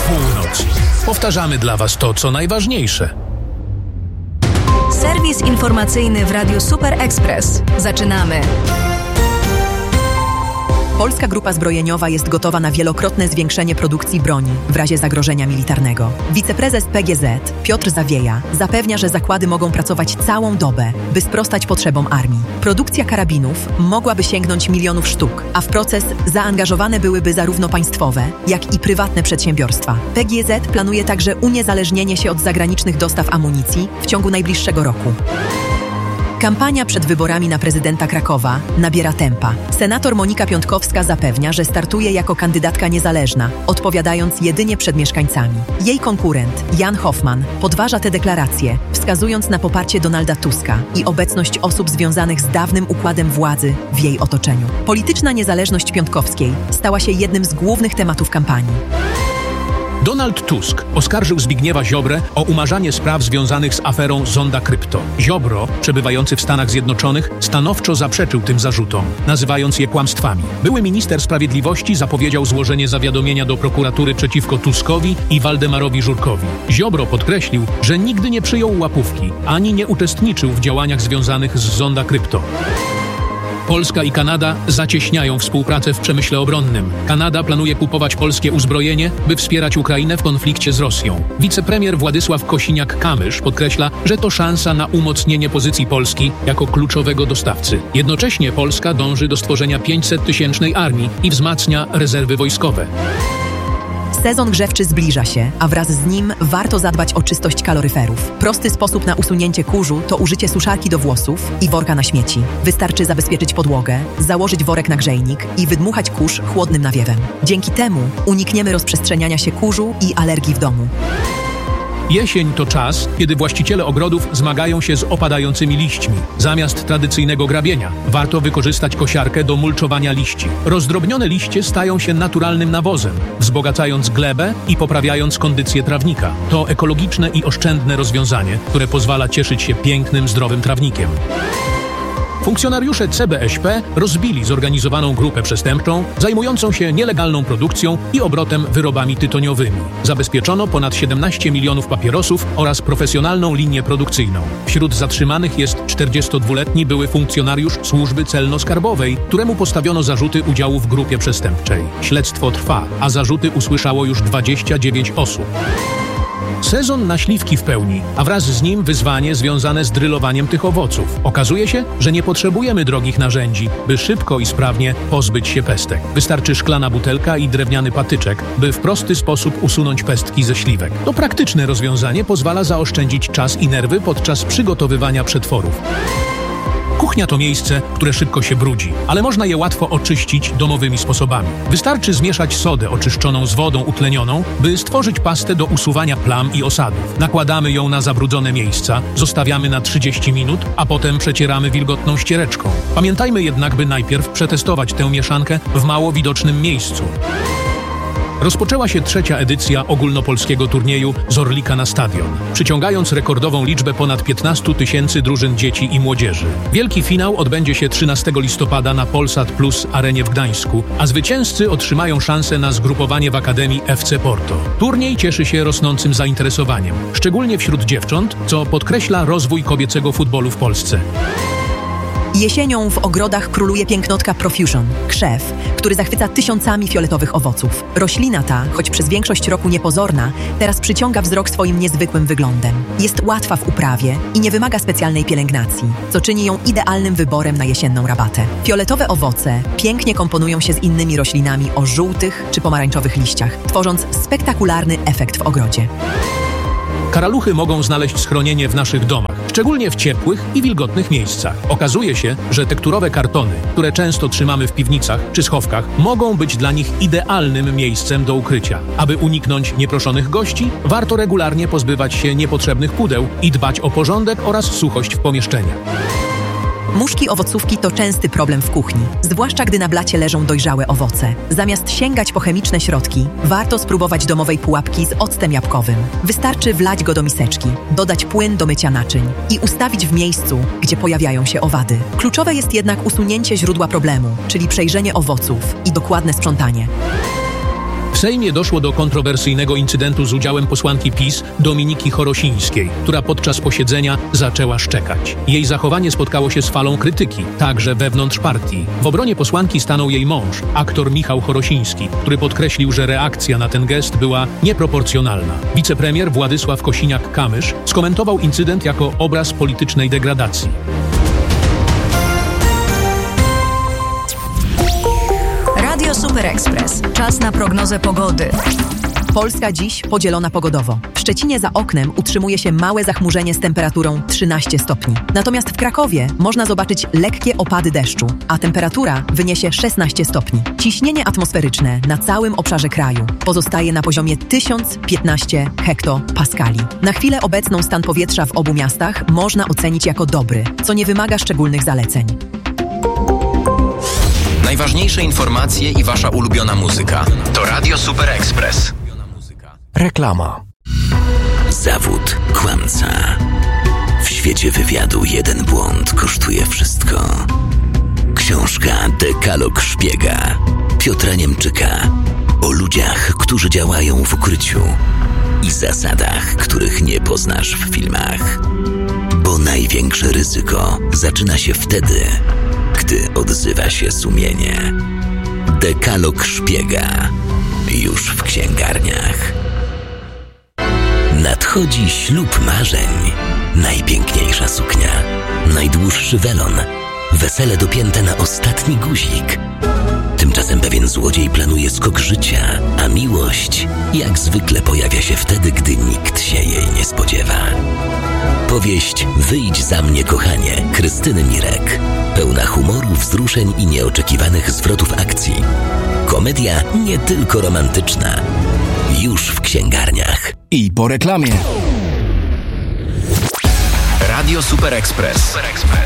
północ. Powtarzamy dla Was to, co najważniejsze. Serwis informacyjny w Radiu Super Express. Zaczynamy. Polska Grupa Zbrojeniowa jest gotowa na wielokrotne zwiększenie produkcji broni w razie zagrożenia militarnego. Wiceprezes PGZ Piotr Zawieja zapewnia, że zakłady mogą pracować całą dobę, by sprostać potrzebom armii. Produkcja karabinów mogłaby sięgnąć milionów sztuk, a w proces zaangażowane byłyby zarówno państwowe, jak i prywatne przedsiębiorstwa. PGZ planuje także uniezależnienie się od zagranicznych dostaw amunicji w ciągu najbliższego roku. Kampania przed wyborami na prezydenta Krakowa nabiera tempa. Senator Monika Piątkowska zapewnia, że startuje jako kandydatka niezależna, odpowiadając jedynie przed mieszkańcami. Jej konkurent, Jan Hoffman, podważa te deklaracje, wskazując na poparcie Donalda Tuska i obecność osób związanych z dawnym układem władzy w jej otoczeniu. Polityczna niezależność Piątkowskiej stała się jednym z głównych tematów kampanii. Donald Tusk oskarżył Zbigniewa Ziobrę o umarzanie spraw związanych z aferą Zonda Krypto. Ziobro, przebywający w Stanach Zjednoczonych, stanowczo zaprzeczył tym zarzutom, nazywając je kłamstwami. Były minister sprawiedliwości zapowiedział złożenie zawiadomienia do prokuratury przeciwko Tuskowi i Waldemarowi Żurkowi. Ziobro podkreślił, że nigdy nie przyjął łapówki, ani nie uczestniczył w działaniach związanych z Zonda Krypto. Polska i Kanada zacieśniają współpracę w przemyśle obronnym. Kanada planuje kupować polskie uzbrojenie, by wspierać Ukrainę w konflikcie z Rosją. Wicepremier Władysław Kosiniak-Kamysz podkreśla, że to szansa na umocnienie pozycji Polski jako kluczowego dostawcy. Jednocześnie Polska dąży do stworzenia 500-tysięcznej armii i wzmacnia rezerwy wojskowe. Sezon grzewczy zbliża się, a wraz z nim warto zadbać o czystość kaloryferów. Prosty sposób na usunięcie kurzu to użycie suszarki do włosów i worka na śmieci. Wystarczy zabezpieczyć podłogę, założyć worek na grzejnik i wydmuchać kurz chłodnym nawiewem. Dzięki temu unikniemy rozprzestrzeniania się kurzu i alergii w domu. Jesień to czas, kiedy właściciele ogrodów zmagają się z opadającymi liśćmi. Zamiast tradycyjnego grabienia, warto wykorzystać kosiarkę do mulczowania liści. Rozdrobnione liście stają się naturalnym nawozem, wzbogacając glebę i poprawiając kondycję trawnika. To ekologiczne i oszczędne rozwiązanie, które pozwala cieszyć się pięknym, zdrowym trawnikiem. Funkcjonariusze CBŚP rozbili zorganizowaną grupę przestępczą zajmującą się nielegalną produkcją i obrotem wyrobami tytoniowymi. Zabezpieczono ponad 17 milionów papierosów oraz profesjonalną linię produkcyjną. Wśród zatrzymanych jest 42-letni były funkcjonariusz służby celno-skarbowej, któremu postawiono zarzuty udziału w grupie przestępczej. Śledztwo trwa, a zarzuty usłyszało już 29 osób. Sezon na śliwki w pełni, a wraz z nim wyzwanie związane z drylowaniem tych owoców. Okazuje się, że nie potrzebujemy drogich narzędzi, by szybko i sprawnie pozbyć się pestek. Wystarczy szklana butelka i drewniany patyczek, by w prosty sposób usunąć pestki ze śliwek. To praktyczne rozwiązanie pozwala zaoszczędzić czas i nerwy podczas przygotowywania przetworów. Kuchnia to miejsce, które szybko się brudzi, ale można je łatwo oczyścić domowymi sposobami. Wystarczy zmieszać sodę oczyszczoną z wodą utlenioną, by stworzyć pastę do usuwania plam i osadów. Nakładamy ją na zabrudzone miejsca, zostawiamy na 30 minut, a potem przecieramy wilgotną ściereczką. Pamiętajmy jednak, by najpierw przetestować tę mieszankę w mało widocznym miejscu. Rozpoczęła się 3. edycja ogólnopolskiego turnieju z Orlika na stadion, przyciągając rekordową liczbę ponad 15 000 drużyn dzieci i młodzieży. Wielki finał odbędzie się 13 listopada na Polsat Plus arenie w Gdańsku, a zwycięzcy otrzymają szansę na zgrupowanie w Akademii FC Porto. Turniej cieszy się rosnącym zainteresowaniem, szczególnie wśród dziewcząt, co podkreśla rozwój kobiecego futbolu w Polsce. Jesienią w ogrodach króluje pięknotka Profusion, krzew, który zachwyca tysiącami fioletowych owoców. Roślina ta, choć przez większość roku niepozorna, teraz przyciąga wzrok swoim niezwykłym wyglądem. Jest łatwa w uprawie i nie wymaga specjalnej pielęgnacji, co czyni ją idealnym wyborem na jesienną rabatę. Fioletowe owoce pięknie komponują się z innymi roślinami o żółtych czy pomarańczowych liściach, tworząc spektakularny efekt w ogrodzie. Karaluchy mogą znaleźć schronienie w naszych domach, szczególnie w ciepłych i wilgotnych miejscach. Okazuje się, że tekturowe kartony, które często trzymamy w piwnicach czy schowkach, mogą być dla nich idealnym miejscem do ukrycia. Aby uniknąć nieproszonych gości, warto regularnie pozbywać się niepotrzebnych pudeł i dbać o porządek oraz suchość w pomieszczeniach. Muszki owocówki to częsty problem w kuchni, zwłaszcza gdy na blacie leżą dojrzałe owoce. Zamiast sięgać po chemiczne środki, warto spróbować domowej pułapki z octem jabłkowym. Wystarczy wlać go do miseczki, dodać płyn do mycia naczyń i ustawić w miejscu, gdzie pojawiają się owady. Kluczowe jest jednak usunięcie źródła problemu, czyli przejrzenie owoców i dokładne sprzątanie. W Sejmie doszło do kontrowersyjnego incydentu z udziałem posłanki PiS Dominiki Chorosińskiej, która podczas posiedzenia zaczęła szczekać. Jej zachowanie spotkało się z falą krytyki, także wewnątrz partii. W obronie posłanki stanął jej mąż, aktor Michał Chorosiński, który podkreślił, że reakcja na ten gest była nieproporcjonalna. Wicepremier Władysław Kosiniak-Kamysz skomentował incydent jako obraz politycznej degradacji. Radio Super Express. Czas na prognozę pogody. Polska dziś podzielona pogodowo. W Szczecinie za oknem utrzymuje się małe zachmurzenie z temperaturą 13 stopni. Natomiast w Krakowie można zobaczyć lekkie opady deszczu, a temperatura wyniesie 16 stopni. Ciśnienie atmosferyczne na całym obszarze kraju pozostaje na poziomie 1015 hektopaskali. Na chwilę obecną stan powietrza w obu miastach można ocenić jako dobry, co nie wymaga szczególnych zaleceń. Najważniejsze informacje i wasza ulubiona muzyka. To Radio Super Express. Reklama. Zawód kłamca. W świecie wywiadu jeden błąd kosztuje wszystko. Książka Dekalog Szpiega Piotra Niemczyka o ludziach, którzy działają w ukryciu i zasadach, których nie poznasz w filmach. Bo największe ryzyko zaczyna się wtedy, gdy odzywa się sumienie. Dekalog Szpiega już w księgarniach. Nadchodzi ślub marzeń. Najpiękniejsza suknia, najdłuższy welon, wesele dopięte na ostatni guzik. Tymczasem pewien złodziej planuje skok życia, a miłość jak zwykle pojawia się wtedy, gdy nikt się jej nie spodziewa. Powieść Wyjdź za mnie, kochanie Krystyny Mirek. Pełna humoru, wzruszeń i nieoczekiwanych zwrotów akcji. Komedia nie tylko romantyczna. Już w księgarniach. I po reklamie. Radio Super Express.